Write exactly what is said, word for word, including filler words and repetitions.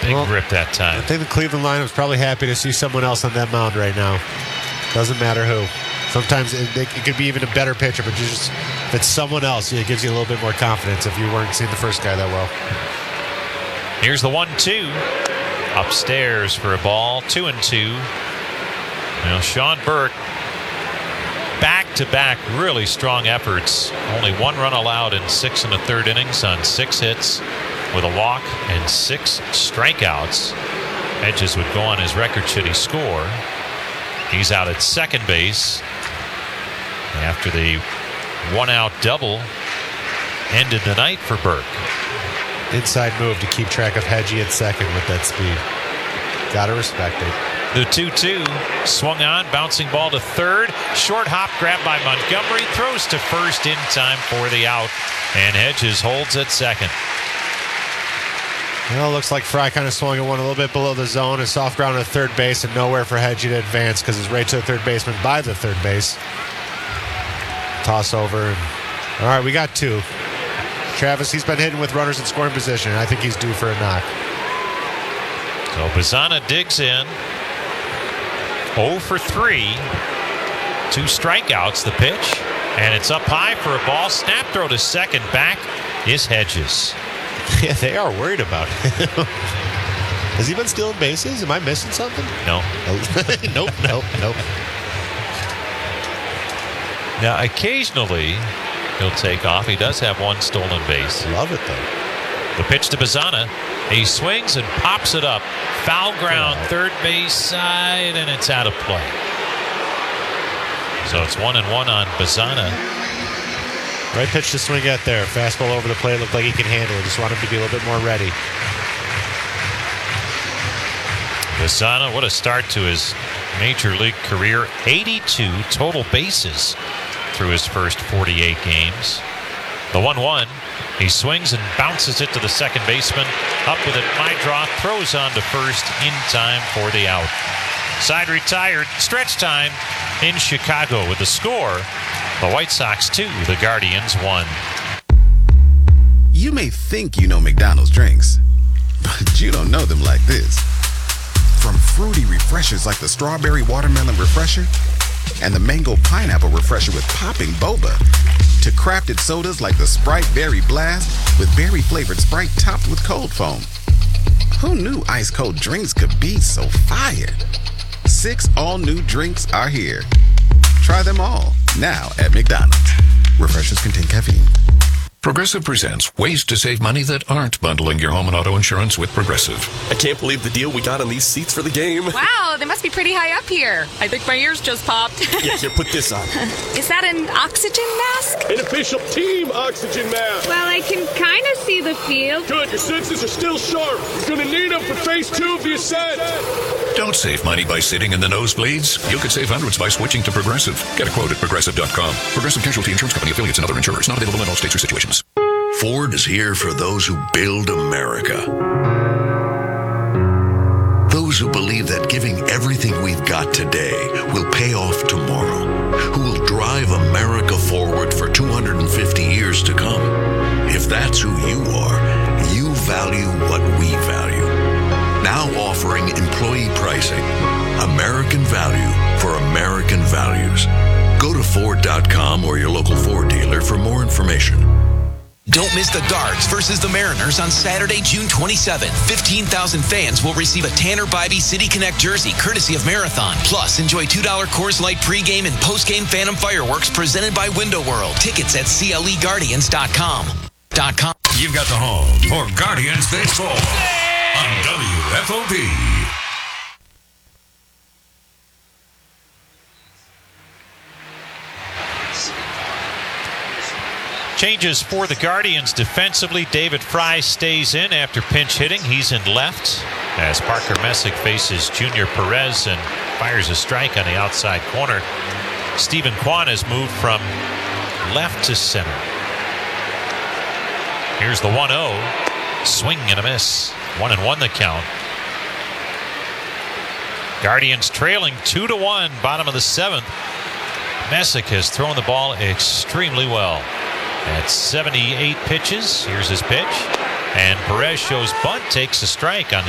Big well, rip that time. I think the Cleveland lineup's probably happy to see someone else on that mound right now. Doesn't matter who. Sometimes it, it could be even a better pitcher, but just if it's someone else, it gives you a little bit more confidence if you weren't seeing the first guy that well. Here's the one two. Upstairs for a ball. Two and two. Now Sean Burke, back-to-back really strong efforts. Only one run allowed in six and a third innings on six hits with a walk and six strikeouts. Hedges would go on his record should he score. He's out at second base after the one-out double ended the night for Burke. Inside move to keep track of Hedgie at second with that speed. Gotta respect it. The two two swung on, bouncing ball to third. Short hop grab by Montgomery. Throws to first in time for the out. And Hedges holds at second. Well, it looks like Fry kind of swung at one a little bit below the zone. A soft ground at third base and nowhere for Hedgie to advance because it's right to the third baseman by the third base. Toss over. And, all right, we got two. Travis, he's been hitting with runners in scoring position. I think he's due for a knock. So Bazzana digs in. oh for three. Two strikeouts, the pitch. And it's up high for a ball. Snap throw to second. Back is Hedges. Yeah, they are worried about him. Has he been stealing bases? Am I missing something? No. nope, nope, nope. Now, occasionally, he'll take off. He does have one stolen base. Love it, though. The pitch to Bazzana. He swings and pops it up. Foul ground, third base side, and it's out of play. So it's one and one on Bazzana. Right pitch to swing at there. Fastball over the plate. Looked like he can handle it. Just want him to be a little bit more ready. Bazzana, what a start to his major league career. eighty-two total bases through his first forty-eight games. The one one. He swings and bounces it to the second baseman. Up with it, my draw, throws on to first in time for the out. Side retired, stretch time in Chicago with the score. The White Sox two, the Guardians one. You may think you know McDonald's drinks, but you don't know them like this. From fruity refreshers like the Strawberry Watermelon Refresher and the Mango Pineapple Refresher with popping boba, to crafted sodas like the Sprite Berry Blast with berry-flavored Sprite topped with cold foam. Who knew ice-cold drinks could be so fire? Six all-new drinks are here. Try them all, now at McDonald's. Refreshers contain caffeine. Progressive presents ways to save money that aren't bundling your home and auto insurance with Progressive. I can't believe the deal we got on these seats for the game. Wow, they must be pretty high up here. I think my ears just popped. Yeah, here, put this on. Is that an oxygen mask? An official team oxygen mask. Well, I can kind of see the field. Good, your senses are still sharp. You're going to need them for phase two of the ascent. Don't save money by sitting in the nosebleeds. You could save hundreds by switching to Progressive. Get a quote at Progressive dot com. Progressive Casualty Insurance Company, affiliates, and other insurers. Not available in all states or situations. Ford is here for those who build America. Those who believe that giving everything we've got today will pay off tomorrow. Who will drive America forward for two hundred fifty years to come. If that's who you are, you value what we value. Now offering employee pricing. American value for American values. Go to Ford dot com or your local Ford dealer for more information. Don't miss the Guards versus the Mariners on Saturday, June twenty-seventh. fifteen thousand fans will receive a Tanner Bybee City Connect jersey courtesy of Marathon. Plus, enjoy two dollars Coors Light pregame and postgame Phantom fireworks presented by Window World. Tickets at C L E Guardians dot com. .com. You've got the home for Guardians Baseball on W F O B. Changes for the Guardians defensively. David Fry stays in after pinch hitting. He's in left as Parker Messick faces Junior Perez and fires a strike on the outside corner. Stephen Kwan has moved from left to center. Here's the one oh. Swing and a miss. One and one the count. Guardians trailing two to one, bottom of the seventh. Messick has thrown the ball extremely well. At seventy-eight pitches, here's his pitch. And Perez shows bunt, takes a strike on the